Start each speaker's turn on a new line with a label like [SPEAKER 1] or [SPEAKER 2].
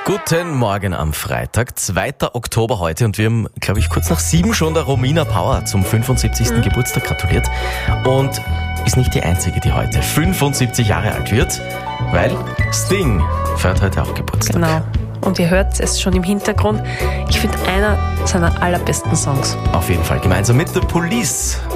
[SPEAKER 1] Guten Morgen am Freitag, 2. Oktober heute, und wir haben, glaube ich, kurz nach 7 schon der Romina Power zum 75. Geburtstag gratuliert und ist nicht die einzige, die heute 75 Jahre alt wird, weil Sting feiert heute auch Geburtstag.
[SPEAKER 2] Genau. Und ihr hört es schon im Hintergrund. Ich finde, einer seiner allerbesten Songs.
[SPEAKER 1] Auf jeden Fall, gemeinsam mit The Police